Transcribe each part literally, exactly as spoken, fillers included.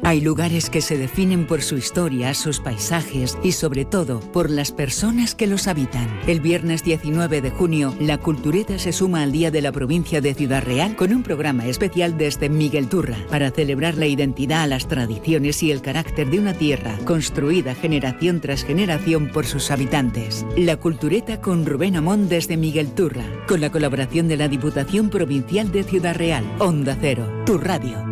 Hay lugares que se definen por su historia, sus paisajes y sobre todo por las personas que los habitan. El viernes diecinueve de junio, la Cultureta se suma al Día de la Provincia de Ciudad Real con un programa especial desde Miguel Turra para celebrar la identidad, las tradiciones y el carácter de una tierra construida generación tras generación por sus habitantes. La Cultureta con Rubén Amón desde Miguel Turra, con la colaboración de la Diputación Provincial de Ciudad Real. Onda Cero, tu radio.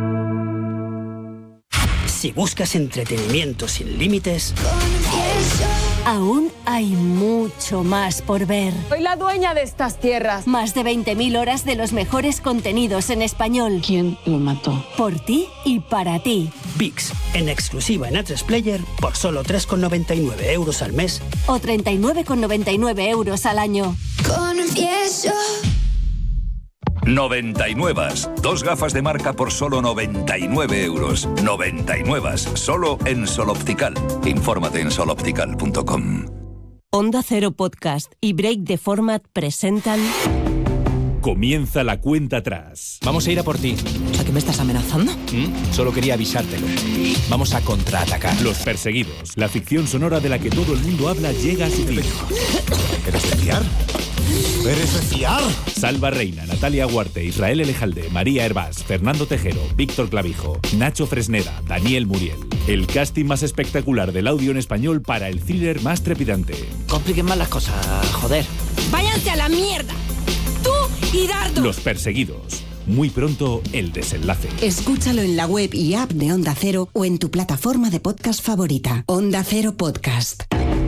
Si buscas entretenimiento sin límites, aún hay mucho más por ver. Soy la dueña de estas tierras. Más de veinte mil horas de los mejores contenidos en español. ¿Quién lo mató? Por ti y para ti. VIX, en exclusiva en A tres Player, por solo tres con noventa y nueve euros al mes. O treinta y nueve con noventa y nueve euros al año. Confieso. noventa y nueve. Dos gafas de marca por solo noventa y nueve euros. noventa y nueve. Solo en Sol Optical. Infórmate en sol optical punto com. Onda Cero Podcast y Break the Format presentan... Comienza la cuenta atrás. Vamos a ir a por ti. O sea, ¿que me estás amenazando? ¿Mm? Solo quería avisártelo. Vamos a contraatacar. Los Perseguidos. La ficción sonora de la que todo el mundo habla llega a su fin. ¿Eres de fiar? ¿Eres de fiar? Salva Reina, Natalia Huarte, Israel Elejalde, María Hervás, Fernando Tejero, Víctor Clavijo, Nacho Fresneda, Daniel Muriel. El casting más espectacular del audio en español para el thriller más trepidante. Compliquen más las cosas, joder. ¡Váyanse a la mierda! ¡Tú y Dardo! Los Perseguidos. Muy pronto, el desenlace. Escúchalo en la web y app de Onda Cero o en tu plataforma de podcast favorita. Onda Cero Podcast.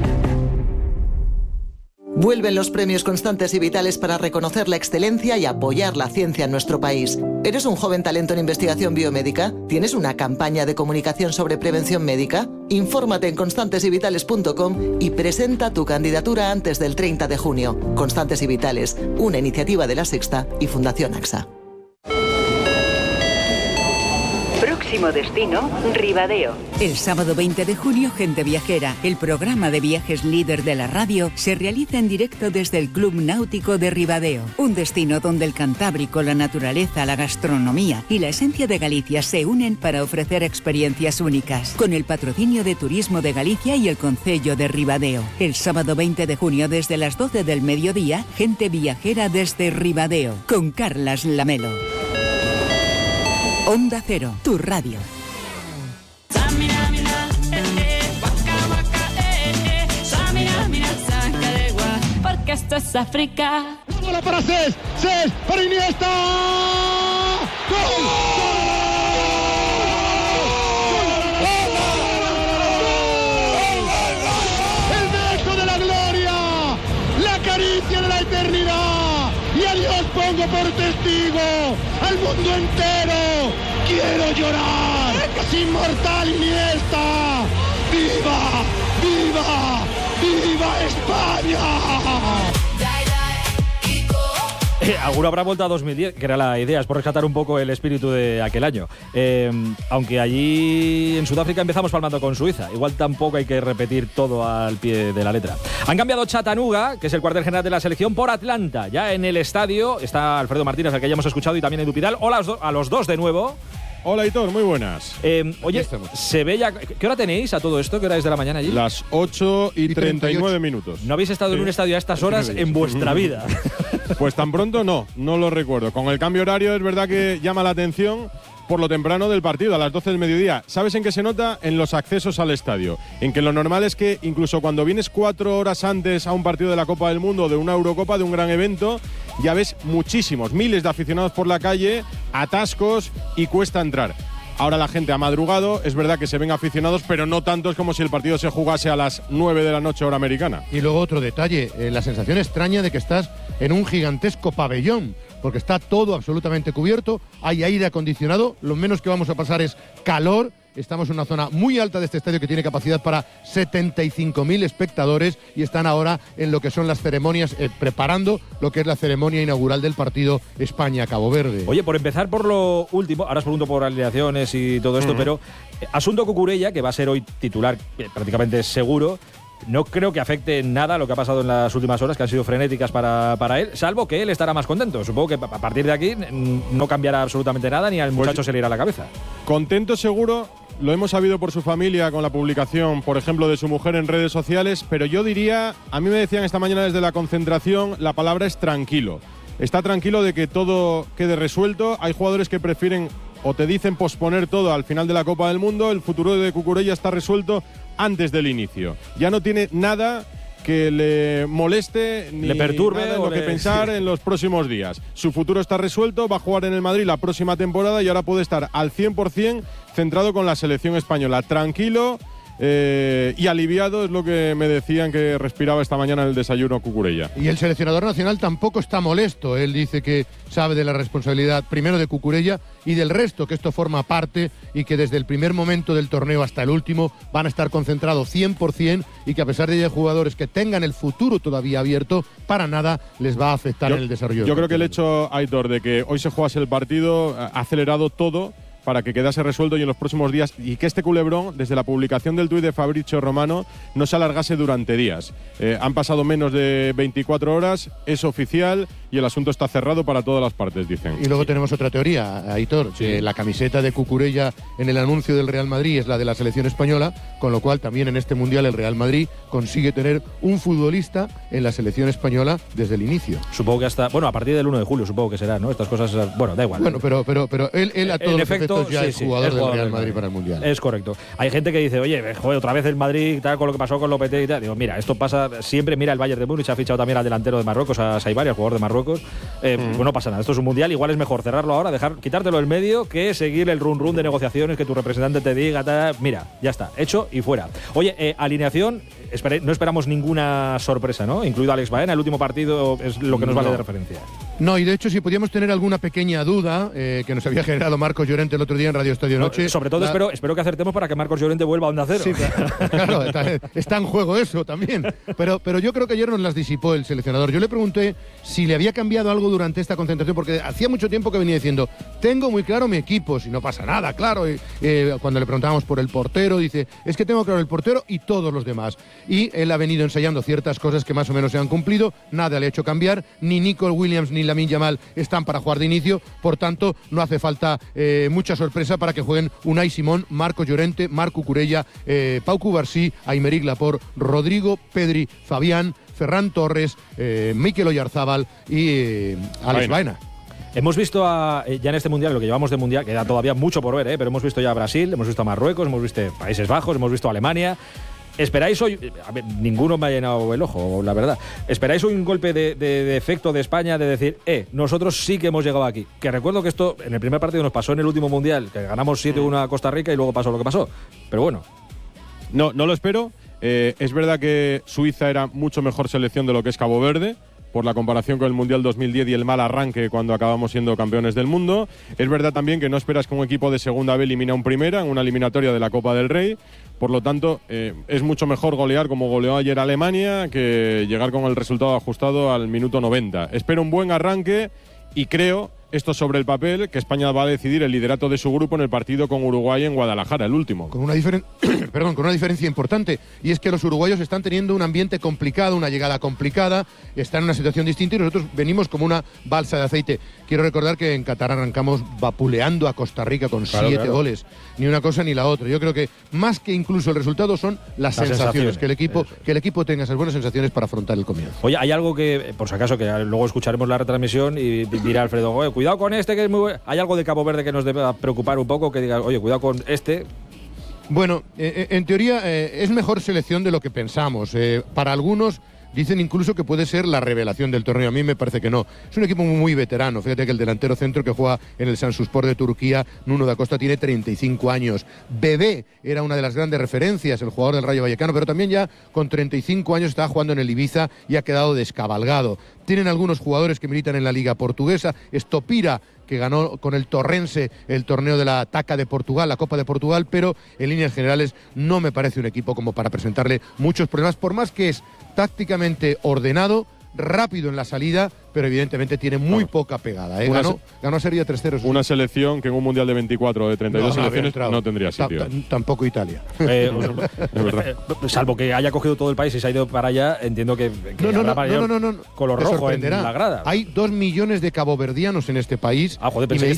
Vuelven los premios Constantes y Vitales para reconocer la excelencia y apoyar la ciencia en nuestro país. ¿Eres un joven talento en investigación biomédica? ¿Tienes una campaña de comunicación sobre prevención médica? Infórmate en constantes y vitales punto com y presenta tu candidatura antes del treinta de junio. Constantes y Vitales, una iniciativa de La Sexta y Fundación AXA. Próximo destino, Ribadeo. El sábado veinte de junio, Gente Viajera, el programa de viajes líder de la radio, se realiza en directo desde el Club Náutico de Ribadeo. Un destino donde el Cantábrico, la naturaleza, la gastronomía y la esencia de Galicia se unen para ofrecer experiencias únicas. Con el patrocinio de Turismo de Galicia y el Concello de Ribadeo. El sábado veinte de junio, desde las doce del mediodía, Gente Viajera desde Ribadeo, con Carlas Lamelo. Onda Cero, tu radio. Porque esto es África. ¡Bola para Cés! ¡Cés para Iniesta! ¡Gol! ¡El beso de la gloria! ¡La caricia de la eternidad! ¡Y a Dios pongo por testigo! ¡Al mundo entero! ¡Quiero llorar! ¡Es inmortal Iniesta! ¡Viva! ¡Viva! ¡Viva España! Eh, alguno habrá vuelto a dos mil diez, que era la idea, es por rescatar un poco el espíritu de aquel año. Eh, aunque allí en Sudáfrica empezamos palmando con Suiza. Igual tampoco hay que repetir todo al pie de la letra. Han cambiado Chattanooga, que es el cuartel general de la selección, por Atlanta. Ya en el estadio está Alfredo Martínez, al que ya hemos escuchado, y también Edu Pidal. Hola a los dos de nuevo. Hola, Hitor, muy buenas. Eh, oye, se ve ya... ¿Qué hora tenéis a todo esto? ¿Qué hora es de la mañana allí? Las ocho y treinta y nueve minutos. No habéis estado sí. en un estadio a estas horas en vuestra vida. Pues tan pronto no, no lo recuerdo. Con el cambio horario es verdad que llama la atención por lo temprano del partido, a las doce del mediodía. ¿Sabes en qué se nota? En los accesos al estadio. En que lo normal es que incluso cuando vienes cuatro horas antes a un partido de la Copa del Mundo, de una Eurocopa, de un gran evento, ya ves muchísimos, miles de aficionados por la calle, atascos y cuesta entrar. Ahora la gente ha madrugado, es verdad que se ven aficionados, pero no tantos como si el partido se jugase a las nueve de la noche hora americana. Y luego otro detalle, eh, la sensación extraña de que estás en un gigantesco pabellón, porque está todo absolutamente cubierto, hay aire acondicionado, lo menos que vamos a pasar es calor. Estamos en una zona muy alta de este estadio que tiene capacidad para setenta y cinco mil espectadores y están ahora en lo que son las ceremonias, eh, preparando lo que es la ceremonia inaugural del partido España-Cabo Verde. Oye, por empezar por lo último, ahora os pregunto por alineaciones y todo esto, uh-huh. pero eh, asunto Cucurella, que va a ser hoy titular eh, prácticamente seguro. No creo que afecte en nada lo que ha pasado en las últimas horas, que han sido frenéticas para, para él, salvo que él estará más contento. Supongo que a partir de aquí no cambiará absolutamente nada, ni al muchacho pues, se le irá a la cabeza. Contento seguro, lo hemos sabido por su familia con la publicación, por ejemplo, de su mujer en redes sociales, pero yo diría, a mí me decían esta mañana desde la concentración, la palabra es tranquilo. Está tranquilo de que todo quede resuelto. Hay jugadores que prefieren o te dicen posponer todo al final de la Copa del Mundo. El futuro de Cucurella está resuelto antes del inicio. Ya no tiene nada que le moleste ni le perturbe nada en o lo que le... pensar en los próximos días. Su futuro está resuelto, va a jugar en el Madrid la próxima temporada y ahora puede estar al cien por cien centrado con la selección española. Tranquilo eh, y aliviado, es lo que me decían que respiraba esta mañana en el desayuno Cucurella. Y el seleccionador nacional tampoco está molesto. Él dice que sabe de la responsabilidad primero de Cucurella y del resto, que esto forma parte y que desde el primer momento del torneo hasta el último van a estar concentrados cien por cien y que a pesar de que hay jugadores que tengan el futuro todavía abierto, para nada les va a afectar yo, en el desarrollo. Yo creo que el hecho, Aitor, de que hoy se jugase el partido ha acelerado todo para que quedase resuelto y en los próximos días, y que este culebrón, desde la publicación del tuit de Fabrizio Romano, no se alargase durante días. Eh, han pasado menos de veinticuatro horas, es oficial y el asunto está cerrado para todas las partes, dicen. Y luego tenemos otra teoría, Aitor, sí. que la camiseta de Cucurella en el anuncio del Real Madrid es la de la selección española, con lo cual también en este Mundial el Real Madrid consigue tener un futbolista en la selección española desde el inicio. Supongo que hasta, bueno, a partir del uno de julio supongo que será, ¿no? Estas cosas, bueno, da igual. Bueno, pero, pero, pero él, él a todos los efectos ya sí, es jugador sí, del Real Madrid, Madrid para el Mundial. Es correcto. Hay gente que dice, oye, joder, otra vez el Madrid, tal, con lo que pasó con Lopetegui y tal. Digo, mira, esto pasa siempre. Mira, el Bayern de Múnich ha fichado también al delantero de Marruecos, a Saibari, al jugador de Marruecos. Eh, mm. Pues no pasa nada. Esto es un Mundial. Igual es mejor cerrarlo ahora, dejar, quitártelo en medio, que seguir el run run de negociaciones, que tu representante te diga, tal. Mira, ya está, hecho y fuera. Oye, eh, alineación, espere, no esperamos ninguna sorpresa, ¿no? Incluido Alex Baena, el último partido es lo que nos vale no. de referencia. No, y de hecho, si podíamos tener alguna pequeña duda eh, que nos había generado Marcos Llorente el otro día en Radio Estadio Noche. No, sobre todo la... espero, espero que acertemos para que Marcos Llorente vuelva a Onda Cero. Sí, claro, está, está en juego eso también. Pero, pero yo creo que ayer nos las disipó el seleccionador. Yo le pregunté si le había cambiado algo durante esta concentración, porque hacía mucho tiempo que venía diciendo, tengo muy claro mi equipo, si no pasa nada, claro. Y, eh, cuando le preguntábamos por el portero, dice, es que tengo claro el portero y todos los demás. Y él ha venido ensayando ciertas cosas que más o menos se han cumplido, nada le ha hecho cambiar, ni Nico Williams ni Lamine Yamal están para jugar de inicio, por tanto no hace falta eh, mucha sorpresa para que jueguen Unai Simón, Marcos Llorente, Marc Cucurella, eh, Pau Cubarsí, Aymeric Laporte, Rodrigo, Pedri, Fabián, Ferran Torres, eh, Mikel Oyarzábal y eh, Alex Baena. Hemos visto a, ya en este Mundial, lo que llevamos de Mundial, queda todavía mucho por ver, ¿eh? Pero hemos visto ya a Brasil, hemos visto a Marruecos, hemos visto a Países Bajos, hemos visto a Alemania. ¿Esperáis hoy? A ver, ninguno me ha llenado el ojo, la verdad. ¿Esperáis hoy un golpe de, de, de efecto de España de decir, eh, nosotros sí que hemos llegado aquí? Que recuerdo que esto en el primer partido nos pasó en el último Mundial, que ganamos siete uno a Costa Rica y luego pasó lo que pasó. Pero bueno. No, no lo espero. Eh, es verdad que Suiza era mucho mejor selección de lo que es Cabo Verde, por la comparación con el Mundial dos mil diez y el mal arranque cuando acabamos siendo campeones del mundo. Es verdad también que no esperas que un equipo de segunda B elimine a un primera en una eliminatoria de la Copa del Rey. Por lo tanto, eh, es mucho mejor golear como goleó ayer Alemania que llegar con el resultado ajustado al minuto noventa. Espero un buen arranque y creo, esto sobre el papel, que España va a decidir el liderato de su grupo en el partido con Uruguay en Guadalajara, el último. Con una, diferen Perdón, con una diferencia importante, y es que los uruguayos están teniendo un ambiente complicado, una llegada complicada, están en una situación distinta y nosotros venimos como una balsa de aceite. Quiero recordar que en Qatar arrancamos vapuleando a Costa Rica con claro, siete claro. goles, ni una cosa ni la otra. Yo creo que más que incluso el resultado son las, las sensaciones, sensaciones, que el equipo que el equipo tenga esas buenas sensaciones para afrontar el comienzo. Oye, hay algo que, por si acaso, que luego escucharemos la retransmisión y dirá Alfredo, oye, cuidado con este que es muy bueno. ¿Hay algo de Cabo Verde que nos deba preocupar un poco? Que diga, oye, cuidado con este. Bueno, eh, en teoría eh, es mejor selección de lo que pensamos. Eh, para algunos dicen incluso que puede ser la revelación del torneo. A mí me parece que no. Es un equipo muy, muy veterano. Fíjate que el delantero centro que juega en el Samsunspor de Turquía, Nuno da Costa, tiene treinta y cinco años. Bebé era una de las grandes referencias, el jugador del Rayo Vallecano, pero también ya con treinta y cinco años estaba jugando en el Ibiza y ha quedado descabalgado. Tienen algunos jugadores que militan en la Liga Portuguesa. Estopira, que ganó con el Torrense el torneo de la Taca de Portugal, la Copa de Portugal, pero en líneas generales no me parece un equipo como para presentarle muchos problemas, por más que es tácticamente ordenado, rápido en la salida, pero evidentemente tiene muy poca pegada. ¿eh? Ganó, ganó serie tres cero. Una selección que en un Mundial de veinticuatro o de treinta y dos no, selecciones no, no tendría sitio. Tampoco Italia. Eh, eh, salvo que haya cogido todo el país y se ha ido para allá, entiendo que, que no, no, no, para no, no, no, no. color rojo en la grada. Hay dos millones de caboverdianos en este país. Ah, joder, y me dicen